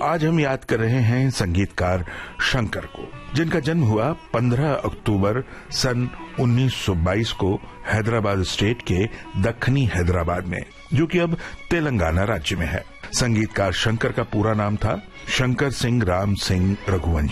आज हम याद कर रहे हैं संगीतकार शंकर को, जिनका जन्म हुआ 15 अक्टूबर सन 1922 को हैदराबाद स्टेट के दक्खनी हैदराबाद में, जो कि अब तेलंगाना राज्य में है। संगीतकार शंकर का पूरा नाम था शंकर सिंह राम सिंह रघुवंशी।